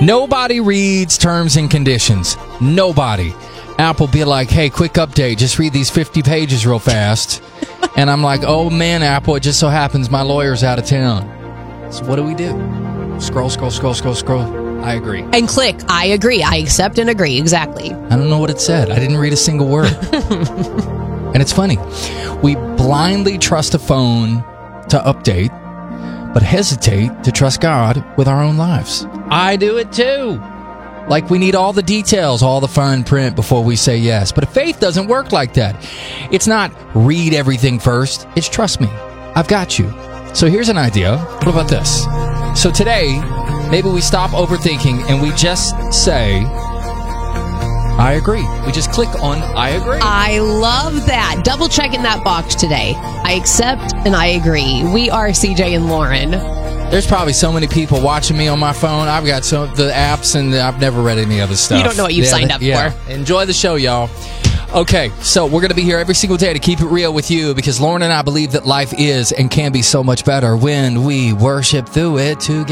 Nobody reads terms and conditions. Nobody. Apple be like, hey, quick update. Just read these 50 pages real fast. And I'm like, oh, man, Apple, it just so happens my lawyer's out of town. So what do we do? Scroll. I agree. And click, I agree. I accept and agree. Exactly. I don't know what it said. I didn't read a single word. And it's funny. We blindly trust a phone to update, but hesitate to trust God with our own lives. I do it too. Like we need all the details, all the fine print before we say yes. But faith doesn't work like that. It's not read everything first. It's trust me. I've got you. So here's an idea. What about this? So today, maybe we stop overthinking and we just say, I agree. We just click on I agree. I love that. Double check in that box today. I accept and I agree. We are CJ and Lauren. There's probably so many people watching me on my phone. I've got the apps and I've never read any other stuff. You don't know what you've signed up for. Enjoy the show, y'all. Okay, so we're going to be here every single day to keep it real with you because Lauren and I believe that life is and can be so much better when we worship through it together.